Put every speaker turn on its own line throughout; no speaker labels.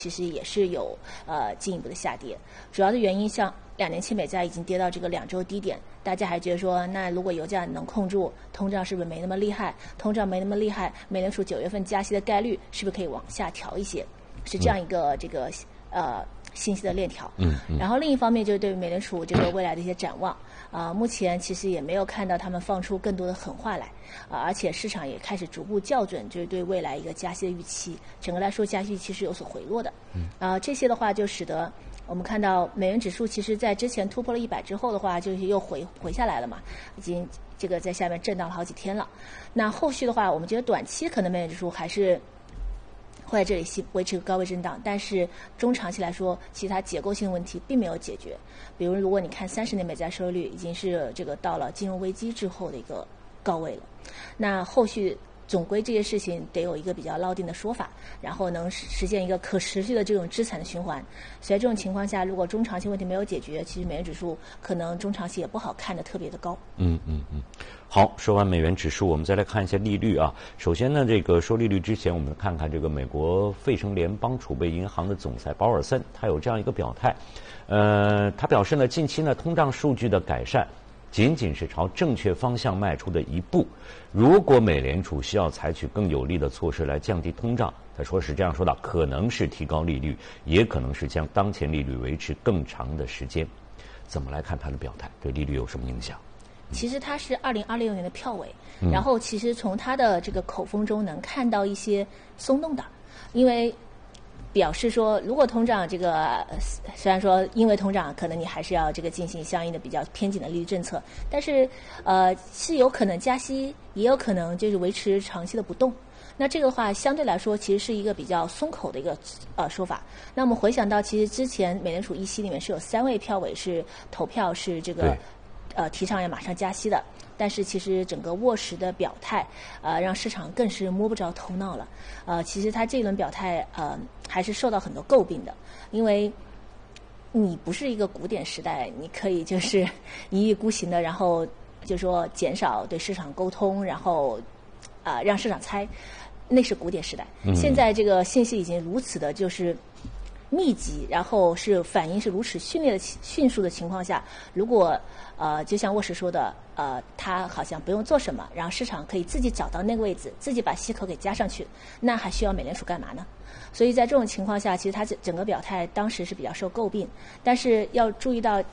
其实也是有进一步的下跌，主要的原因像2年期美债已经跌到这个2周低点，大家还觉得说，那如果油价能控住，通胀是不是没那么厉害？通胀没那么厉害，美联储9月份加息的概率是不是可以往下调一些？是这样一个这个信息的链条。然后另一方面就是对于美联储这个未来的一些展望。目前其实也没有看到他们放出更多的狠话来，而且市场也开始逐步校准，就是对未来一个加息的预期。整个来说，加息预期是有所回落的。这些的话就使得我们看到美元指数其实在之前突破了100之后的话，就是又回下来了嘛，已经这个在下面震荡了好几天了。那后续的话，我们觉得短期可能美元指数还是会在这里维持个高位震荡，但是中长期来说，其他结构性问题并没有解决。比如，如果你看30年美债收益率，已经是这个到了金融危机之后的一个高位了。那后续总归这些事情得有一个比较捞定的说法，然后能实现一个可持续的这种资产的循环。所以这种情况下，如果中长期问题没有解决，其实美元指数可能中长期也不好看得特别的高。
好，说完美元指数，我们再来看一下利率啊。首先呢，这个说利率之前，我们看看这个美国费城联邦储备银行的总裁保尔森，他有这样一个表态。他表示呢，近期呢通胀数据的改善仅仅是朝正确方向迈出的一步。如果美联储需要采取更有力的措施来降低通胀，他说是这样说的，可能是提高利率，也可能是将当前利率维持更长的时间。怎么来看他的表态？对利率有什么影响？
其实他是2026年的票委，然后其实从他的这个口风中能看到一些松动的，因为表示说，如果通胀这个虽然说因为通胀可能你还是要这个进行相应的比较偏紧的利率政策，但是是有可能加息，也有可能就是维持长期的不动。那这个的话相对来说其实是一个比较松口的一个说法。那我们回想到其实之前美联储议息里面是有3位票委是投票是这个提倡要马上加息的，但是其实整个沃什的表态让市场更是摸不着头脑了。其实他这一轮表态还是受到很多诟病的，因为你不是一个古典时代，你可以就是一意孤行的，然后就说减少对市场沟通，然后让市场猜，那是古典时代。现在这个信息已经如此的就是密集，然后是反应是如此迅速的情况下，如果就像沃什说的，他好像不用做什么，然后市场可以自己找到那个位置，自己把息口给加上去，那还需要美联储干嘛呢？所以在这种情况下，其实他整个表态当时是比较受诟病。但是要注意到，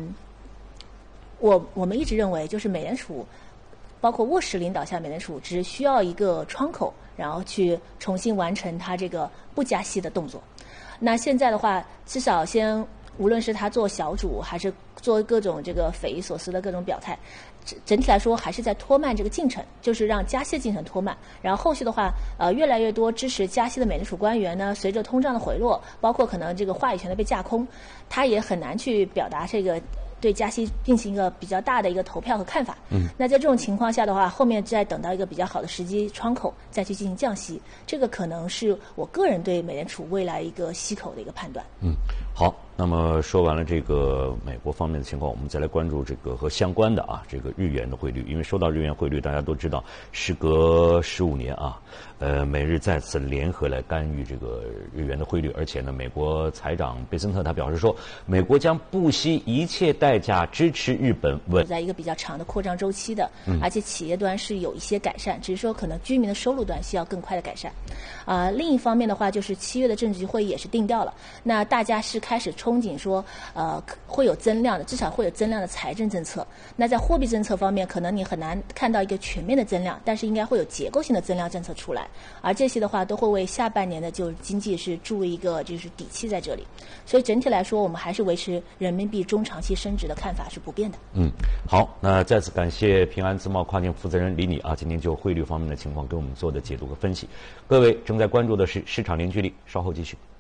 我们一直认为，就是美联储包括沃什领导下美联储只需要一个窗口，然后去重新完成它这个不加息的动作。那现在的话，至少先无论是他做小主还是做各种这个匪夷所思的各种表态，整体来说还是在拖慢这个进程，就是让加息进程拖慢。然后后续的话，越来越多支持加息的美联储官员呢，随着通胀的回落，包括可能这个话语权的被架空，他也很难去表达这个对加息进行一个比较大的一个投票和看法。那在这种情况下的话，后面再等到一个比较好的时机窗口再去进行降息，这个可能是我个人对美联储未来一个息口的一个判断。
好，那么说完了这个美国方面的情况，我们再来关注这个和相关的这个日元的汇率。因为说到日元汇率，大家都知道，时隔15年美日再次联合来干预这个日元的汇率，而且呢，美国财长贝森特他表示说，美国将不惜一切代价支持日本
在一个比较长的扩张周期的，而且企业端是有一些改善，只是说可能居民的收入端需要更快的改善。另一方面的话，就是7月的政治局会议也是定调了，那大家是开始憧憬说，会有增量的，至少会有增量的财政政策。那在货币政策方面，可能你很难看到一个全面的增量，但是应该会有结构性的增量政策出来。而这些的话，都会为下半年的就经济是注入一个就是底气在这里。所以整体来说，我们还是维持人民币中长期升值的看法是不变的。
好，那再次感谢平安自贸跨境负责人李妮今天就汇率方面的情况给我们做的解读和分析。各位正在关注的是市场零距离，稍后继续。